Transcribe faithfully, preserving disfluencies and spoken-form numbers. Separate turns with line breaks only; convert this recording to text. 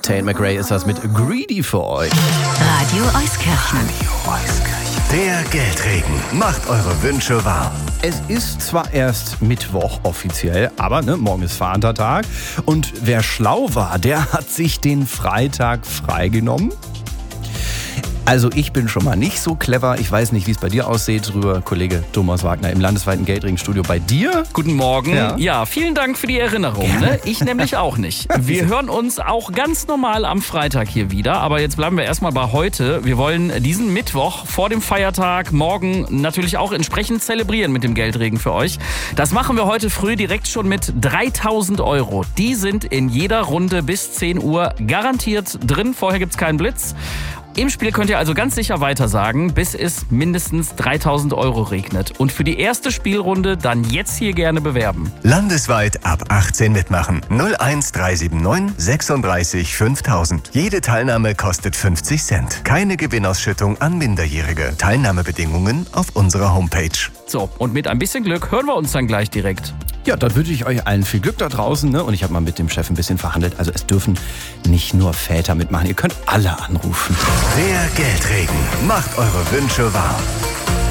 Tate McRae ist das mit Greedy für euch.
Radio Euskirchen.
Der Geldregen macht eure Wünsche wahr.
Es ist zwar erst Mittwoch offiziell, aber ne, morgen ist Vatertag. Und wer schlau war, der hat sich den Freitag freigenommen. Also ich bin schon mal nicht so clever. Ich weiß nicht, wie es bei dir aussieht. Rüber Kollege Thomas Wagner im landesweiten Geldregenstudio bei dir.
Guten Morgen.
Ja,
ja vielen Dank für die Erinnerung. Ne? Ich nämlich auch nicht. Wir hören uns auch ganz normal am Freitag hier wieder. Aber jetzt bleiben wir erstmal bei heute. Wir wollen diesen Mittwoch vor dem Feiertag morgen natürlich auch entsprechend zelebrieren mit dem Geldregen für euch. Das machen wir heute früh direkt schon mit dreitausend Euro. Die sind in jeder Runde bis zehn Uhr garantiert drin. Vorher gibt es keinen Blitz. Im Spiel könnt ihr also ganz sicher weitersagen, bis es mindestens dreitausend Euro regnet. Und für die erste Spielrunde dann jetzt hier gerne bewerben.
Landesweit ab achtzehn mitmachen. null eins drei sieben neun sechsunddreißig fünftausend. Jede Teilnahme kostet fünfzig Cent. Keine Gewinnausschüttung an Minderjährige. Teilnahmebedingungen auf unserer Homepage.
So, und mit ein bisschen Glück hören wir uns dann gleich direkt.
Ja, dann wünsche ich euch allen viel Glück da draußen. Ne? Und ich habe mal mit dem Chef ein bisschen verhandelt. Also es dürfen nicht nur Väter mitmachen. Ihr könnt alle anrufen.
Der Geldregen macht eure Wünsche wahr.